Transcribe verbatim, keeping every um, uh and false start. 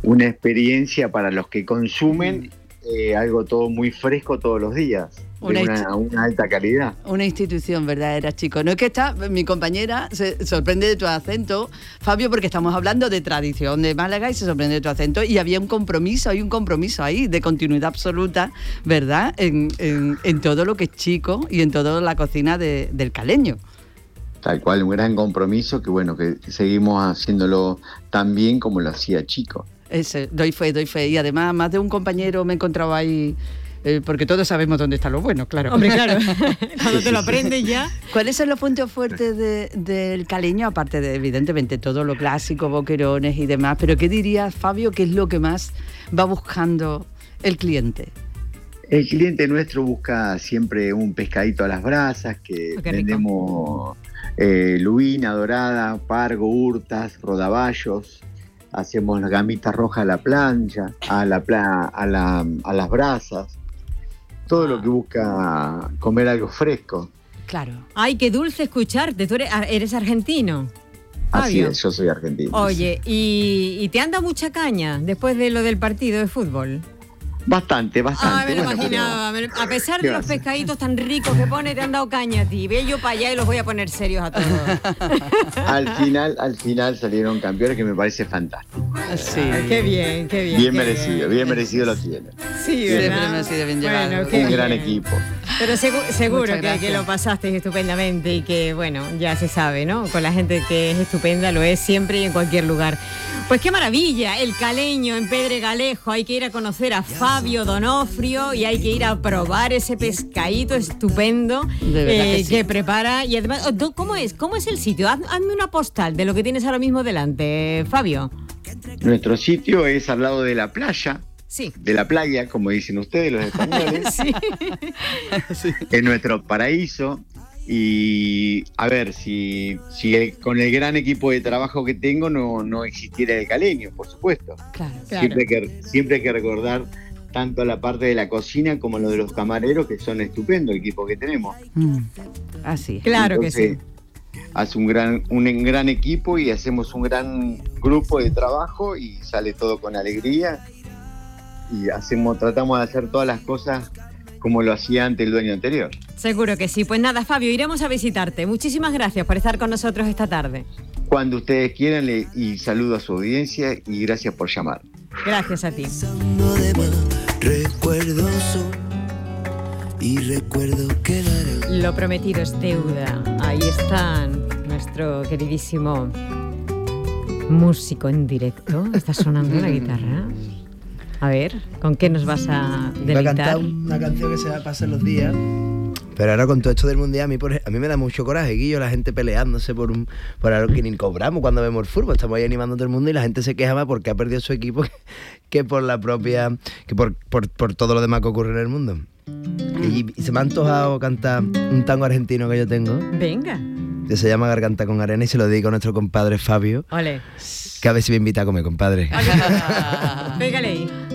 una experiencia para los que consumen eh, algo todo muy fresco todos los días. Una, de una, una alta calidad. Una institución verdadera, chicos. No es que está, mi compañera se sorprende de tu acento, Fabio, porque estamos hablando de tradición de Málaga y se sorprende de tu acento y había un compromiso, hay un compromiso ahí de continuidad absoluta, ¿verdad? En, en, en todo lo que es chico y en toda la cocina de, del caleño. Tal cual, un gran compromiso que bueno, que seguimos haciéndolo tan bien como lo hacía Chico. Ese, doy fe, doy fe. Y además, más de un compañero me he encontrado ahí. Eh, porque todos sabemos dónde está lo bueno, claro. Hombre, claro, cuando te lo aprendes ya. ¿Cuáles son los puntos fuertes de, del caleño? Aparte de, evidentemente, todo lo clásico, boquerones y demás. Pero ¿qué dirías, Fabio, qué es lo que más va buscando el cliente? El cliente nuestro busca siempre un pescadito a las brasas, que oh, vendemos eh, lubina, dorada, pargo, hurtas, rodaballos. Hacemos las gamitas rojas a la plancha, a, la, a, la, a las brasas. Todo lo que busca comer algo fresco. Claro. Ay, qué dulce escucharte. Tú eres, eres argentino. Así Fabio. Es, yo soy argentino. Oye, ¿y, ¿y te anda mucha caña después de lo del partido de fútbol? Bastante, bastante. Ah, me lo bueno, imaginaba. Pero, a pesar de los pescaditos tan ricos que pone, te han dado caña a ti. Ve yo para allá y los voy a poner serios a todos. Al final, al final salieron campeones, que me parece fantástico. Sí. Ay, qué bien, qué bien. Bien qué merecido, bien, bien merecido lo tiene. Sí, siempre merecido, bien llevado. Bueno, un bien. gran equipo. Pero segu- seguro que, que lo pasaste estupendamente y que, bueno, ya se sabe, ¿no? Con la gente que es estupenda, lo es siempre y en cualquier lugar. Pues qué maravilla, el caleño en Pedregalejo. Hay que ir a conocer a Fabio Donofrio y hay que ir a probar ese pescadito estupendo eh, que, sí. que prepara. Y además, ¿cómo es? ¿Cómo es el sitio? Haz, hazme una postal de lo que tienes ahora mismo delante, Fabio. Nuestro sitio es al lado de la playa. Sí. De la playa, como dicen ustedes, los españoles. Sí. Sí. Es nuestro paraíso. Y a ver, si, si el, con el gran equipo de trabajo que tengo no, no existiera el caleño, por supuesto. Claro, claro. Siempre, hay que, siempre hay que recordar tanto la parte de la cocina como lo de los camareros, que son estupendos el equipo que tenemos. Mm, así. Claro. Entonces, que sí. Hace un gran, un gran equipo y hacemos un gran grupo de trabajo y sale todo con alegría. Y hacemos, tratamos de hacer todas las cosas como lo hacía antes el dueño anterior. Seguro que sí. Pues nada, Fabio, iremos a visitarte. Muchísimas gracias por estar con nosotros esta tarde. Cuando ustedes quieran, le, y saludo a su audiencia y gracias por llamar. Gracias a ti. Recuerdo y recuerdo que lo prometido es deuda. Ahí está nuestro queridísimo músico en directo. Está sonando la guitarra. A ver, ¿con qué nos vas a deleitar? Va a cantar una canción que se va a pasar los días. Pero ahora con todo esto del mundial, a mí, por, a mí me da mucho coraje, Guillo, la gente peleándose por un por algo que ni cobramos cuando vemos el fútbol. Estamos ahí animando a todo el mundo y la gente se queja más porque ha perdido su equipo que, que por la propia, que por, por, por todo lo demás que ocurre en el mundo. Y, y se me ha antojado cantar un tango argentino que yo tengo. Venga. Que se llama Garganta con Arena y se lo dedico a nuestro compadre Fabio. Ole. Que a ver si me invita a comer, compadre. Pégale ahí.